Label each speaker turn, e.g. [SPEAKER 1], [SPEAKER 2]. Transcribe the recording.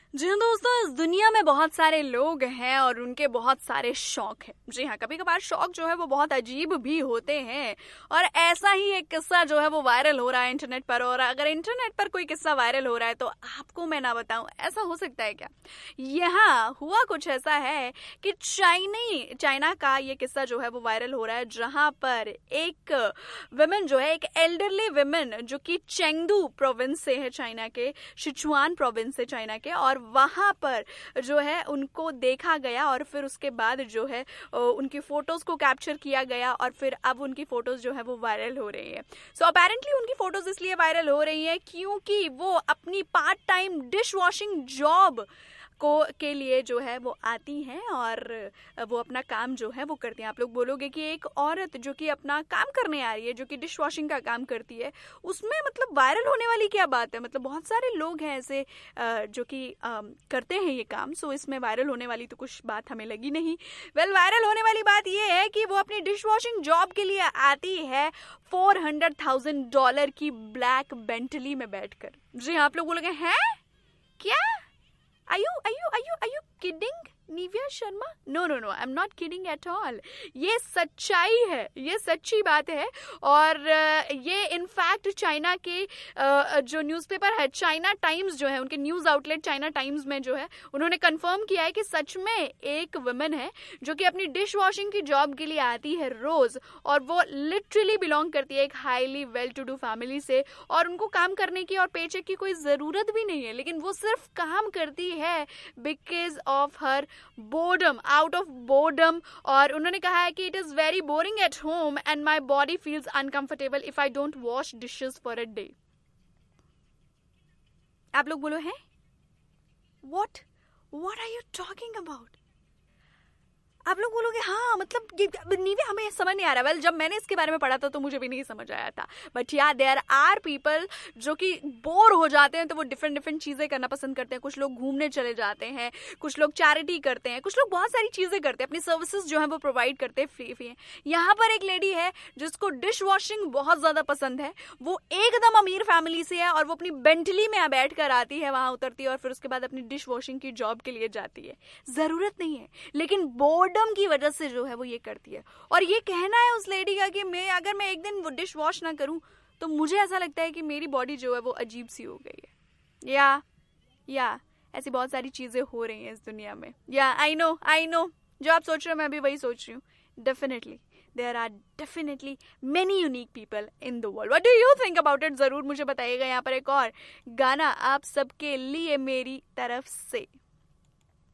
[SPEAKER 1] जी हाँ दोस्तों, इस दुनिया में बहुत सारे लोग हैं और उनके बहुत सारे शौक हैं। जी हाँ, कभी कभार शौक जो है वो बहुत अजीब भी होते हैं। और ऐसा ही एक किस्सा जो है वो वायरल हो रहा है इंटरनेट पर। और अगर इंटरनेट पर कोई किस्सा वायरल हो रहा है तो आपको मैं ना बताऊं, ऐसा हो सकता है क्या? यहाँ हुआ कुछ ऐसा है कि चाइना का ये किस्सा जो है वो वायरल हो रहा है, जहां पर एक विमेन जो है, एक एल्डरली विमेन जो कि चेंगडू प्रोविंस से है, चाइना के सिचुआन प्रोविंस से चाइना के, और वहां पर जो है उनको देखा गया और फिर उसके बाद जो है उनकी फोटोज को कैप्चर किया गया और फिर अब उनकी फोटोज जो है वो वायरल हो रही है। सो अपेरेंटली उनकी फोटोज इसलिए वायरल हो रही है क्योंकि वो अपनी part time dish washing job के लिए जो है वो आती हैं और वो अपना काम जो है वो करती हैं। आप लोग बोलोगे कि एक औरत जो कि अपना काम करने आ रही है, जो कि डिश वॉशिंग का काम करती है, उसमें मतलब वायरल होने वाली क्या बात है? मतलब बहुत सारे लोग हैं ऐसे जो कि करते हैं ये काम। सो इसमें वायरल होने वाली तो कुछ बात हमें लगी नहीं। वायरल होने वाली बात ये है कि वो अपनी डिश वॉशिंग जॉब के लिए आती है $400,000 की ब्लैक बेंटली में बैठकर। जी हाँ, आप लोग बोलोगे हैं क्या? Are you kidding, Nivea Sharma? No, I'm not kidding at all. ये सच्चाई है, ये सच्ची बात है। और ये इनफैक्ट चाइना के जो न्यूज़पेपर है, चाइना टाइम्स जो है, उनके न्यूज़ आउटलेट चाइना टाइम्स में जो है उन्होंने कंफर्म किया है कि सच में एक वुमेन है जो कि अपनी डिश वॉशिंग की जॉब के लिए आती है रोज, और वो लिटरली बिलोंग करती है एक highly well to do family से, और उनको काम करने की और पेचेक की कोई ज़रूरत भी नहीं है, लेकिन वो सिर्फ काम करती है because of her boredom, out of boredom. और उन्होंने कहा है कि it is very boring at home and my body feels uncomfortable if I don't wash dishes for a day. आप लोग बोलो हैं what are you talking about? आप लोग बोलोगे हाँ, मतलब नीवे हमें समझ नहीं आ रहा। वेल, जब मैंने इसके बारे में पढ़ा था तो मुझे भी नहीं समझ आया था। बट या देयर आर पीपल जो कि बोर हो जाते हैं तो वो डिफरेंट चीजें करना पसंद करते हैं। कुछ लोग घूमने चले जाते हैं, कुछ लोग चैरिटी करते हैं, कुछ लोग बहुत सारी चीजें करते हैं, अपनी सर्विसेज जो है वो प्रोवाइड करते हैं फ्री। यहाँ पर एक लेडी है जिसको डिश वॉशिंग बहुत ज्यादा पसंद है। वो एकदम अमीर फैमिली से है और वो अपनी बेंटली में बैठ कर आती है, वहां उतरती है और फिर उसके बाद अपनी डिश वॉशिंग की जॉब के लिए जाती है। जरूरत नहीं है, लेकिन बोर्डम की वजह से जो है वो ये करती है। और ये कहना है उस लेडी का कि अगर मैं एक दिन वो डिश वॉश ना करूं तो मुझे ऐसा लगता है कि मेरी बॉडी जो है वो अजीब सी हो गई है। या ऐसी बहुत सारी चीजें हो रही हैं इस दुनिया में। या आई नो जो आप सोच रहे हो मैं भी वही सोच रही हूँ। Definitely there are definitely many unique people in the world. What do you think about it? जरूर मुझे बताइएगा। यहाँ पर एक और गाना आप सबके लिए मेरी तरफ से।